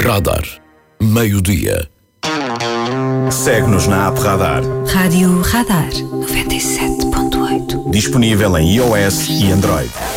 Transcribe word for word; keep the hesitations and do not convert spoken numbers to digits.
Radar. Meio-dia. Segue-nos na app Radar. Rádio Radar noventa e sete ponto oito. Disponível em iOS e Android.